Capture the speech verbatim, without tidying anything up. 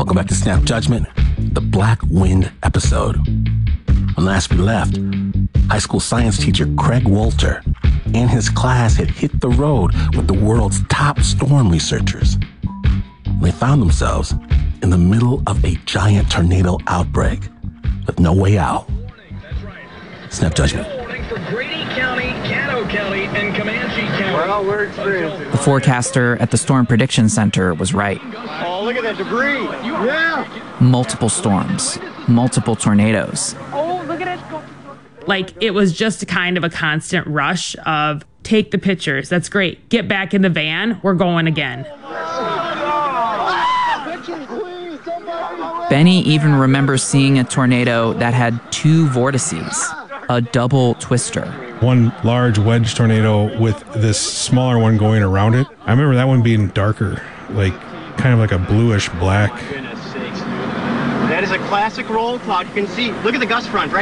Welcome back to Snap Judgment, the Black Wind episode. When last we left, high school science teacher Craig Walter and his class had hit the road with the world's top storm researchers. They found themselves in the middle of a giant tornado outbreak with no way out. Snap Judgment. Well, we're experiencing. The forecaster at the Storm Prediction Center was right. Oh, look at that debris. Yeah. Multiple storms, multiple tornadoes. Oh, look at it. Like, it was just a kind of a constant rush of take the pictures. That's great. Get back in the van. We're going again. Benny even remembers seeing a tornado that had two vortices, a double twister. One large wedge tornado with this smaller one going around it. I remember that one being darker, like kind of like a bluish black. That is a classic roll cloud. You can see, look at the gust front right